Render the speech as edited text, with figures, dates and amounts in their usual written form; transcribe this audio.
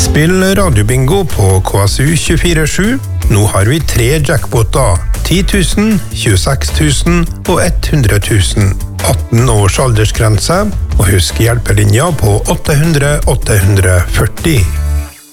Spill radiobingo på KSU 24/7. Nå har vi 3 jackpoter. 10 000, 26 000 og 100 000. 18 års aldersgrense, og husk hjelpelinja på 800 840.